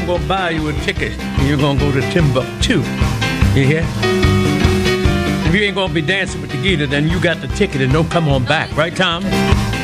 I'm going to buy you a ticket, and you're going to go to Timbuktu. You hear? If you ain't going to be dancing with the Gita, then you got the ticket and don't come on back. Right, Tom?